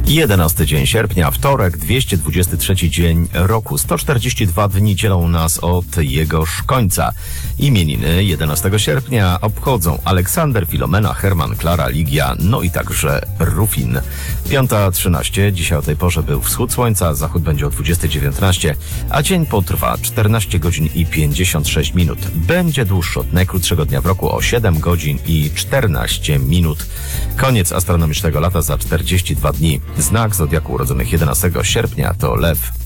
11 dzień sierpnia, wtorek, 223 dzień roku. 142 dni dzielą nas od jego końca. Imieniny 11 sierpnia obchodzą Aleksander, Filomena, Herman, Klara, Ligia, no i także Rufin. 5:13, dzisiaj o tej porze był wschód słońca, zachód będzie o 20:19, a dzień potrwa 14 godzin i 56 minut. Będzie dłuższy od najkrótszego dnia w roku o 7 godzin i 14 minut. Koniec astronomicznego lata za 42 dni. Znak zodiaku urodzonych 11 sierpnia to Lew.